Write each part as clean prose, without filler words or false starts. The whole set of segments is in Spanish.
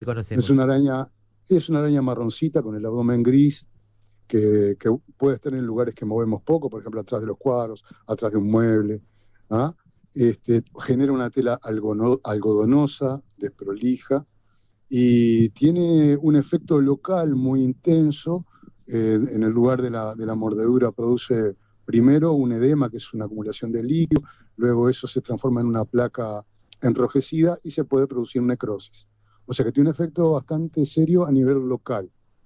Es conocemos. una araña, es una araña marroncita con el abdomen gris que puede estar en lugares que movemos poco, por ejemplo, atrás de los cuadros, atrás de un mueble. ¿Ah? Genera una tela algodonosa, desprolija, y tiene un efecto local muy intenso. En el lugar de la mordedura produce primero un edema, que es una acumulación de líquido, luego eso se transforma en una placa enrojecida y se puede producir necrosis. O sea que tiene un efecto bastante serio a nivel local.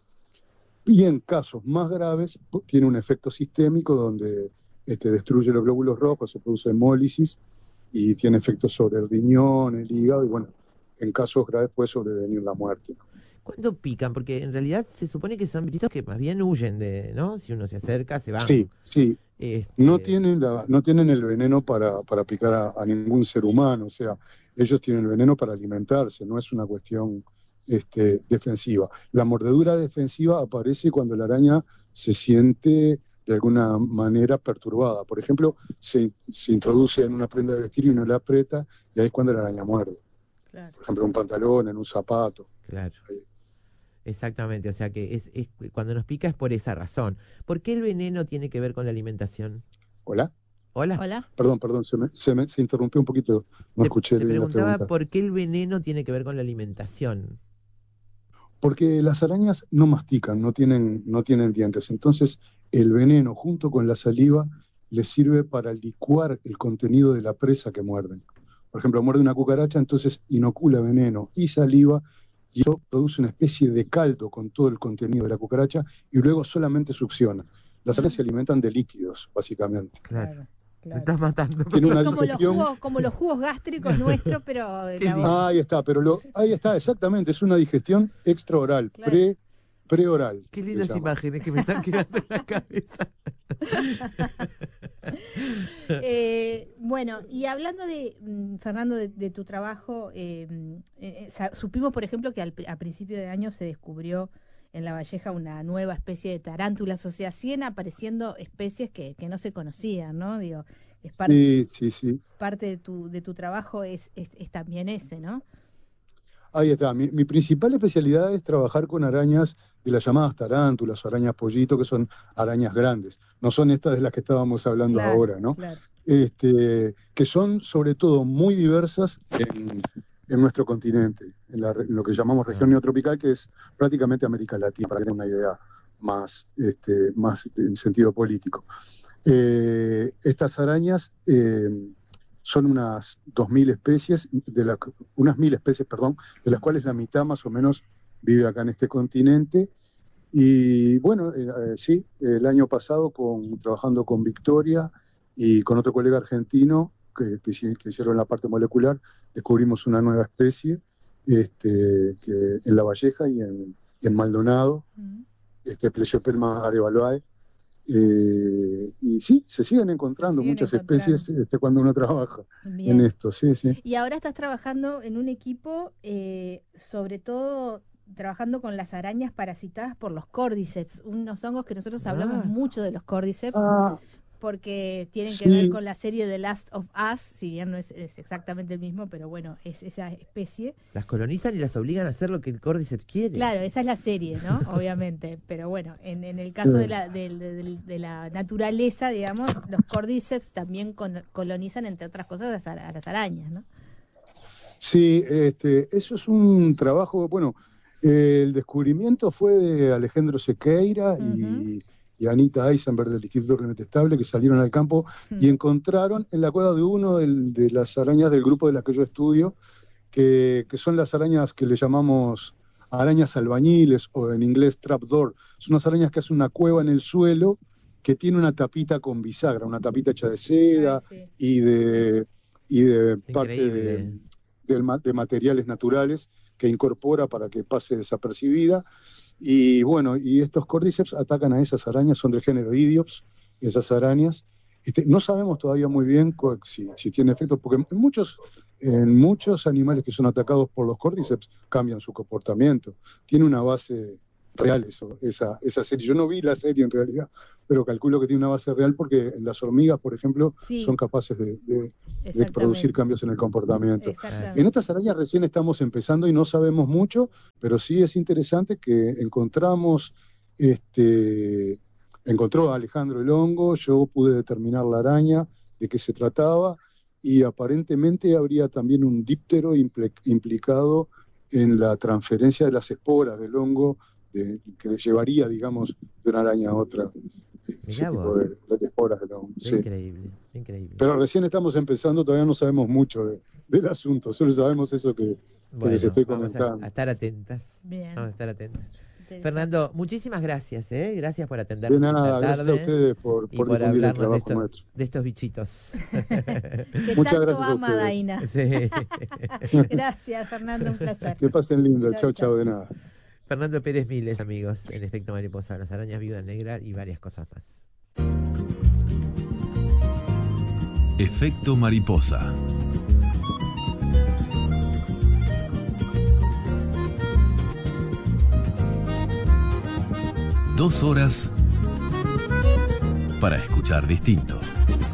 Y en casos más graves tiene un efecto sistémico donde destruye los glóbulos rojos, se produce hemólisis y tiene efectos sobre el riñón, el hígado y bueno, en casos graves puede sobrevenir la muerte. ¿Cuándo pican? Porque en realidad se supone que son bichitos que más bien huyen de, ¿no? Si uno se acerca, se van. Sí, sí, Este, no tienen el veneno para picar a ningún ser humano, o sea, ellos tienen el veneno para alimentarse, no es una cuestión defensiva. La mordedura defensiva aparece cuando la araña se siente de alguna manera perturbada. Por ejemplo, se introduce en una prenda de vestir y uno la aprieta y ahí es cuando la araña muerde. Claro. Por ejemplo, en un pantalón, en un zapato. claro. Ahí. Exactamente, o sea que cuando nos pica es por esa razón. ¿Por qué el veneno tiene que ver con la alimentación? ¿Hola? Hola, Hola. Perdón, se interrumpió un poquito, no escuché te bien la preguntaba pregunta. por qué el veneno tiene que ver con la alimentación. Porque las arañas no mastican, no tienen dientes. Entonces, el veneno junto con la saliva les sirve para licuar el contenido de la presa que muerden. Por ejemplo, muerde una cucaracha, entonces inocula veneno y saliva y eso produce una especie de caldo con todo el contenido de la cucaracha y luego solamente succiona. Las arañas Ah, se alimentan de líquidos, básicamente. Claro, claro, me claro. estás matando, Tiene Es una digestión. como los jugos gástricos nuestros, pero Qué elaborados. lindo. Ahí está, ahí está, exactamente, es una digestión extraoral, Claro. preoral, Qué le lindas llaman. imágenes que me están quedando en la cabeza. Bueno, y hablando de, Fernando, de tu trabajo, supimos, por ejemplo, que a principio de año se descubrió en La Valleja una nueva especie de tarántulas, o sea, siguen apareciendo especies que no se conocían, ¿no? Digo, es Sí, sí, sí. parte de tu trabajo es también ese, ¿no? Ahí está. Mi principal especialidad es trabajar con arañas de las llamadas tarántulas o arañas pollito, que son arañas grandes. No son estas de las que estábamos hablando Claro, ahora, ¿no? claro. Que son sobre todo muy diversas en nuestro continente, en lo que llamamos región Ah, neotropical, que es prácticamente América Latina, para que tengan una idea más en sentido político. Estas arañas son unas 2.000 especies, unas 1.000 especies, perdón, de las cuales la mitad más o menos vive acá en este continente. Y bueno, sí, el año pasado trabajando con Victoria y con otro colega argentino que hicieron la parte molecular, descubrimos una nueva especie en La Valleja y en Maldonado, Mm. Plesiopelma arevaloae, y sí, se siguen Se encontrando siguen muchas encontrando. especies cuando uno trabaja en Bien. esto, sí, sí. Y ahora estás trabajando en un equipo, sobre todo trabajando con las arañas parasitadas por los córdiceps, unos hongos que nosotros hablamos ah, mucho de los córdiceps Ah, porque tienen que ver sí, con la serie The Last of Us, si bien no es exactamente el mismo, pero bueno, es esa especie. las colonizan y las obligan a hacer lo que el Cordyceps quiere. Claro, esa es la serie, ¿no? Obviamente, pero bueno, en el sí. caso de la naturaleza, digamos, los córdiceps también colonizan, entre otras cosas, a las arañas, ¿no? Sí, eso es un trabajo, bueno, el descubrimiento fue de Alejandro Sequeira Ujú. y Anita Eisenberg del Instituto Clemente Estable, que salieron al campo y encontraron en la cueva de uno de las arañas del grupo de las que yo estudio, que son las arañas que le llamamos arañas albañiles o en inglés trapdoor. Son unas arañas que hacen una cueva en el suelo que tiene una tapita con bisagra, una tapita hecha de Ay, seda sí. y de parte Increíble. de materiales naturales que incorpora para que pase desapercibida. Y bueno, y estos cordyceps atacan a esas arañas, son del género Idiops, esas arañas. No sabemos todavía muy bien si tiene efecto, porque en muchos animales que son atacados por los cordyceps cambian su comportamiento. Tiene una base real esa serie. Yo no vi la serie en realidad, pero calculo que tiene una base real porque en las hormigas, por ejemplo, Sí, son capaces de producir exactamente. cambios en el comportamiento. En Exactamente. estas arañas recién estamos empezando y no sabemos mucho, pero sí es interesante que encontró a Alejandro el hongo, yo pude determinar la araña, de qué se trataba, y aparentemente habría también un díptero implicado en la transferencia de las esporas del hongo que le llevaría, digamos, de una araña a otra, ese Mirá tipo vos, de esporas del hongo. qué Sí. increíble, qué increíble. Pero recién estamos empezando, todavía no sabemos mucho del asunto, solo sabemos eso que les Bueno, estoy vamos a comentando. estar atentas. Bien. Vamos a estar atentas. Interesante. Fernando, muchísimas gracias, ¿eh? Gracias por De atendernos esta nada, gracias a tarde ustedes y por por difundir el hablarnos trabajo nuestro. de estos bichitos. Que Muchas tanto gracias a ama ustedes. Daina. Sí. Gracias, Fernando, un placer. Que pasen lindo, Chau, chau, chau. chau, de nada. Fernando Pérez Miles, amigos, en Efecto Mariposa, las arañas viudas negras y varias cosas más. Efecto mariposa. Dos horas para escuchar distinto.